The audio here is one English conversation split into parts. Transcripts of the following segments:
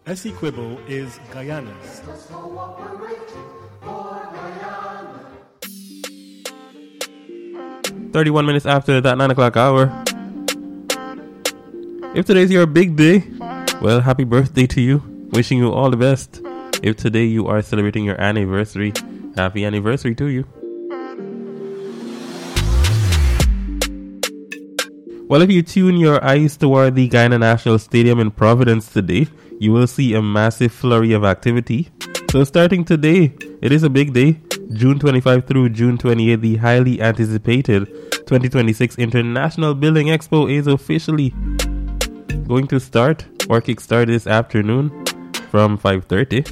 Essequibo is Guyana's. 31 minutes after that 9 o'clock hour. If today's your big day, well, happy birthday to you. Wishing you all the best. If today you are celebrating your anniversary, happy anniversary to you. Well, if you tune your eyes toward the Guyana National Stadium in Providence today, you will see a massive flurry of activity. So starting today, it is a big day. June 25 through June 28, the highly anticipated 2026 International Building Expo is officially going to start or kickstart this afternoon from 5:30.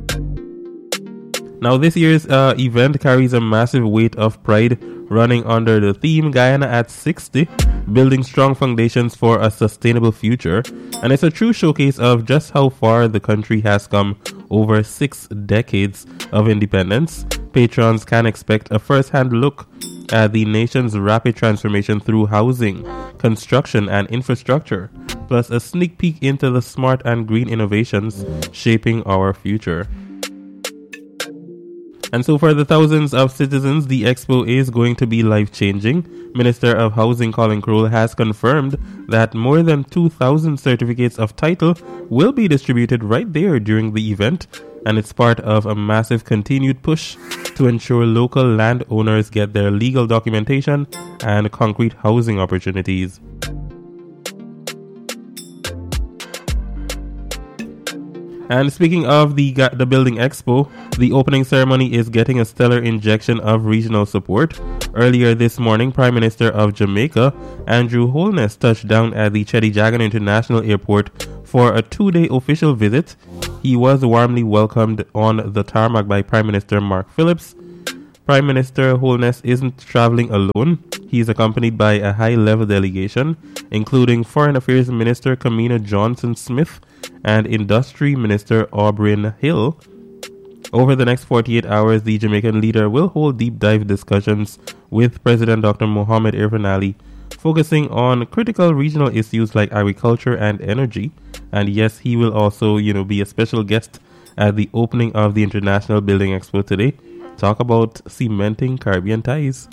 Now, this year's event carries a massive weight of pride, running under the theme Guyana at 60, building strong foundations for a sustainable future. And it's a true showcase of just how far the country has come over 6 decades of independence. Patrons can expect a first-hand look at the nation's rapid transformation through housing, construction, and infrastructure, plus a sneak peek into the smart and green innovations shaping our future. And so for the thousands of citizens, the expo is going to be life-changing. Minister of Housing Colin Crowell has confirmed that more than 2,000 certificates of title will be distributed right there during the event, and it's part of a massive continued push to ensure local landowners get their legal documentation and concrete housing opportunities. And speaking of the Building Expo, the opening ceremony is getting a stellar injection of regional support. Earlier this morning, Prime Minister of Jamaica, Andrew Holness, touched down at the Cheddi Jagan International Airport for a 2-day official visit. He was warmly welcomed on the tarmac by Prime Minister Mark Phillips. Prime Minister Holness isn't traveling alone. He's accompanied by a high-level delegation, including Foreign Affairs Minister Kamina Johnson-Smith and Industry Minister Aubryn Hill. Over the next 48 hours, the Jamaican leader will hold deep dive discussions with President Dr. Mohamed Irfaan Ali, focusing on critical regional issues like agriculture and energy. And yes, he will also, be a special guest at the opening of the International Building Expo today. Talk about cementing Caribbean ties.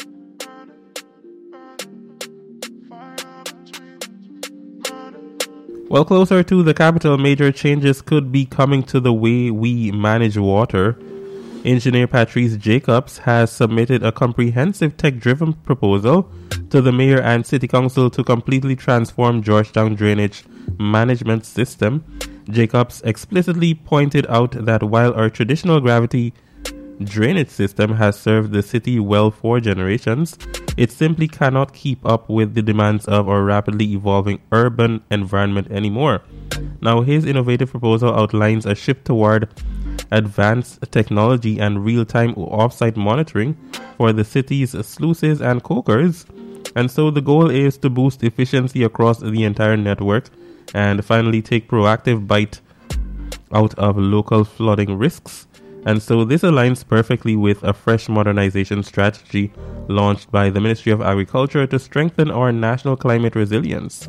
Well, closer to the capital, major changes could be coming to the way we manage water. Engineer Patrice Jacobs has submitted a comprehensive tech-driven proposal to the mayor and city council to completely transform Georgetown drainage management system. Jacobs explicitly pointed out that while our traditional gravity drainage system has served the city well for generations, it simply cannot keep up with the demands of our rapidly evolving urban environment anymore. Now, his innovative proposal outlines a shift toward advanced technology and real-time off-site monitoring for the city's sluices and cokers. And so the goal is to boost efficiency across the entire network and finally take proactive bite out of local flooding risks. And so this aligns perfectly with a fresh modernization strategy launched by the Ministry of Agriculture to strengthen our national climate resilience.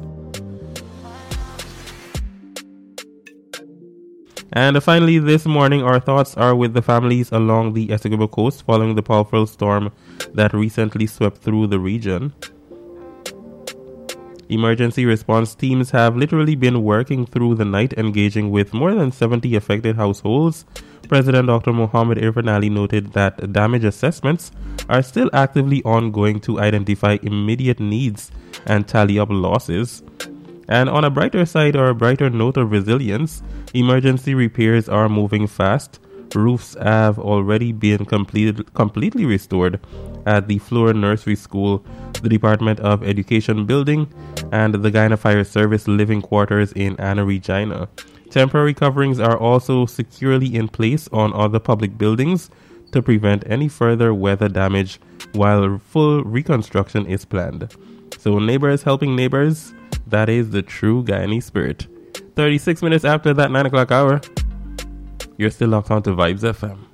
And finally, this morning, our thoughts are with the families along the Essequibo coast following the powerful storm that recently swept through the region. Emergency response teams have literally been working through the night, engaging with more than 70 affected households. President Dr. Mohamed Irfaan Ali noted that damage assessments are still actively ongoing to identify immediate needs and tally up losses. And on a brighter side, or a brighter note of resilience, emergency repairs are moving fast. Roofs have already been completely restored at the Fleur Nursery School, the Department of Education building, and the Guyana Fire Service living quarters in Anna Regina. Temporary coverings are also securely in place on other public buildings to prevent any further weather damage, while full reconstruction is planned. So neighbors helping neighbors, that is the true Guyanese spirit. 36 minutes after that 9 o'clock hour, you're still locked on to Vibes FM.